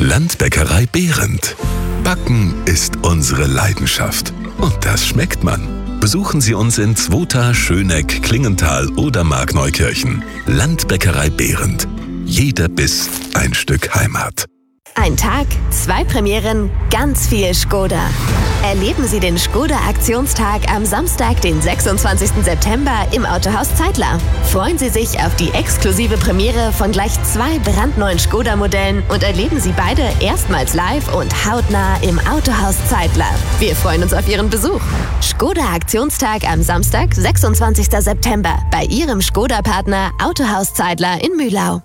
Landbäckerei Behrendt. Backen ist unsere Leidenschaft. Und das schmeckt man. Besuchen Sie uns in Zwota, Schöneck, Klingenthal oder Markneukirchen. Landbäckerei Behrendt. Jeder Biss ein Stück Heimat. Ein Tag, 2 Premieren, ganz viel Skoda. Erleben Sie den Skoda-Aktionstag am Samstag, den 26. September im Autohaus Zeitler. Freuen Sie sich auf die exklusive Premiere von gleich 2 brandneuen Skoda-Modellen und erleben Sie beide erstmals live und hautnah im Autohaus Zeitler. Wir freuen uns auf Ihren Besuch. Skoda-Aktionstag am Samstag, 26. September bei Ihrem Skoda-Partner Autohaus Zeitler in Mühlau.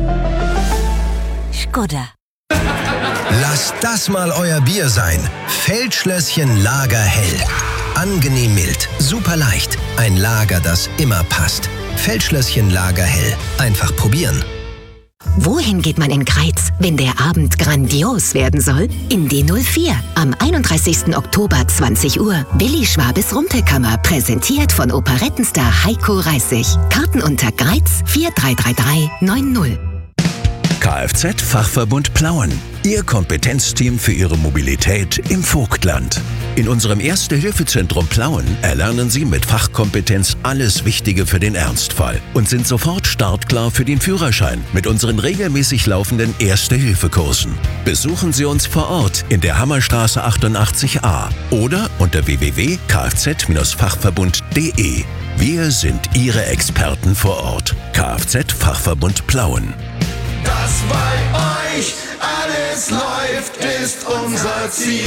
Skoda. Lasst das mal euer Bier sein. Feldschlösschen Lager Hell. Angenehm mild, super leicht. Ein Lager, das immer passt. Feldschlösschen Lager Hell. Einfach probieren. Wohin geht man in Greiz, wenn der Abend grandios werden soll? In die 04. Am 31. Oktober 20 Uhr. Willi Schwabes Rumpelkammer, präsentiert von Operettenstar Heiko Reissig. Karten unter Greiz 433390. Kfz-Fachverbund Plauen. Ihr Kompetenzteam für Ihre Mobilität im Vogtland. In unserem Erste-Hilfe-Zentrum Plauen erlernen Sie mit Fachkompetenz alles Wichtige für den Ernstfall und sind sofort startklar für den Führerschein mit unseren regelmäßig laufenden Erste-Hilfe-Kursen. Besuchen Sie uns vor Ort in der Hammerstraße 88a oder unter www.kfz-fachverbund.de. Wir sind Ihre Experten vor Ort. Kfz-Fachverbund Plauen. Dass bei euch alles läuft, ist unser Ziel.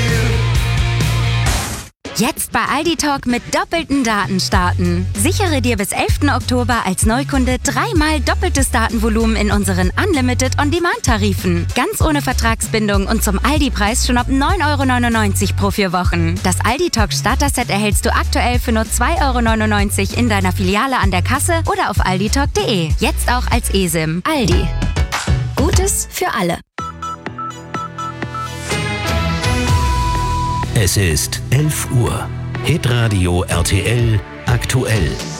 Jetzt bei Aldi Talk mit doppelten Daten starten. Sichere dir bis 11. Oktober als Neukunde 3-mal doppeltes Datenvolumen in unseren Unlimited On-Demand-Tarifen. Ganz ohne Vertragsbindung und zum Aldi-Preis schon ab 9,99 € pro 4 Wochen. Das Aldi Talk Starter-Set erhältst du aktuell für nur 2,99 € in deiner Filiale an der Kasse oder auf alditalk.de. Jetzt auch als eSIM. Aldi. Gutes für alle. Es ist 11 Uhr. Hitradio RTL aktuell.